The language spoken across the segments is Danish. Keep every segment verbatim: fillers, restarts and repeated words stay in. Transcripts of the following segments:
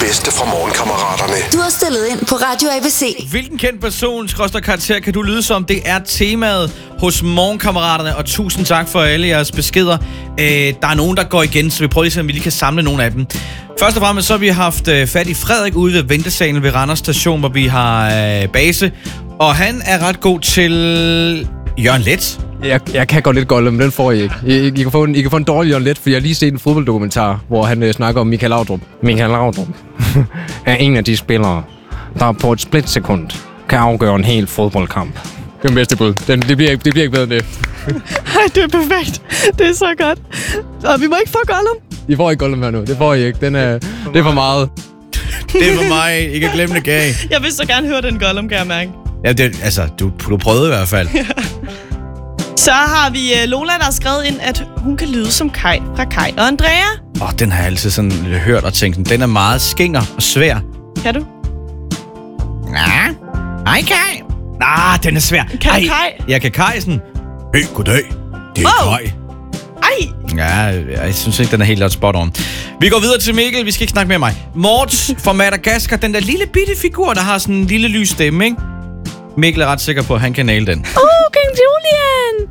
bedste fra Morgenkammeraterne. Du har stillet ind på Radio A B C. Hvilken kendt person, skråstreg karakter, kan du lyde som? Det er temaet hos Morgenkammeraterne, og tusind tak for alle jeres beskeder. Øh, der er nogen, der går igen, så vi prøver lige at se, om vi lige kan samle nogle af dem. Først og fremmest så har vi haft øh, fat i Frederik ude ved ventesalen ved Randers Station, hvor vi har øh, base. Og han er ret god til Jørgen Leth. Jeg, jeg kan godt lidt Gollum, men den får I ikke. I, I, I, kan få en, I kan få en dårlig Jørgen Leth, for jeg har lige set en fodbolddokumentar, hvor han øh, snakker om Michael Laudrup. Michael Laudrup er en af de spillere, der på et splitsekund kan afgøre en hel fodboldkamp. Det er den bedste bud. Den, det, bliver ikke, det bliver ikke bedre end det. Ej, det er perfekt. Det er så godt. Og vi må ikke få Gollum. I får ikke Gollum her nu. Det får I ikke. Den er, det er for meget. Det er for mig. I kan glemme det gav. Jeg vil så gerne høre den Gollum, kan jeg mærke. Ja, det, altså, du, du prøvede i hvert fald. Så har vi uh, Lola, der har skrevet ind, at hun kan lyde som Kai fra Kai og Andrea. Åh, oh, den har jeg altid sådan hørt og tænkt, den er meget skinger og svær. Kan du? Ja. Hej, Kai. Ah, den er svær. Kan Ej, Kai? Jeg kan Kai sådan. Hey, goddag. Det er Wow. Kai. Ej! Ja, jeg synes ikke, den er helt lot spot on. Vi går videre til Mikkel. Vi skal ikke snakke med mig. Morts fra Madagaskar. Den der lille bitte figur, der har sådan en lille lys stemme, ikke? Mikkel er ret sikker på, at han kan næle den. Oh, King Julian!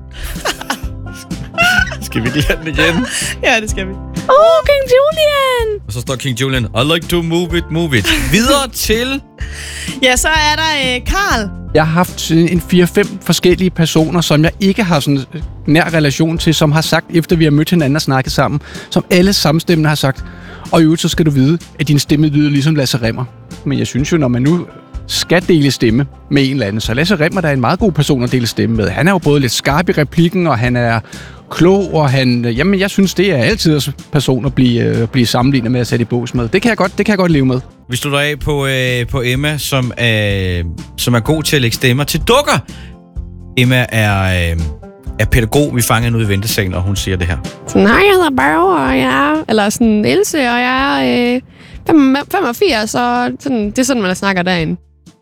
Skal vi lige have den igen? Ja, det skal vi. Oh, King Julian! Og så står King Julian. I like to move it, move it. Videre til... Ja, så er der øh, Karl. Jeg har haft en fire fem forskellige personer, som jeg ikke har sådan nær relation til, som har sagt, efter vi har mødt hinanden og snakket sammen, som alle samstemmende har sagt, og i øvrigt så skal du vide, at din stemme lyder ligesom Lasse Rimmer. Men jeg synes jo, når man nu skal dele stemme med en eller anden, så Lasse Rimmer, der er en meget god person at dele stemme med. Han er jo både lidt skarp i replikken, og han er klog, og han... Jamen, jeg synes, det er altid person at blive, øh, blive sammenlignet med at sætte i bås med. Det kan jeg godt, det kan jeg godt leve med. Vi slutter af på, øh, på Emma, som, øh, som er god til at lægge stemmer til dukker. Emma er, øh, er pædagog. Vi fanger hende ude i ventesalen, og hun siger det her. Sådan, hej, jeg hedder Børge, og jeg er... Eller sådan, Else, og jeg er øh, femogfirs, og sådan, det er sådan, man snakker derinde.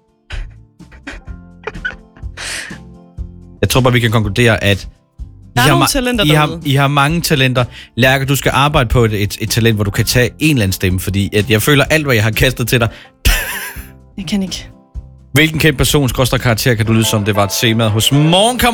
Jeg tror bare, vi kan konkludere, at I Der er har, nogle ma- talenter I, har, derude. I har mange talenter. Lærke, du skal arbejde på et, et, et talent, hvor du kan tage en eller anden stemme, fordi at jeg føler alt, hvad jeg har kastet til dig. Jeg kan ikke. Hvilken kendt person, skråstreg karakter, kan du lyde som? Det var et tema hos Morgenkammeraterne.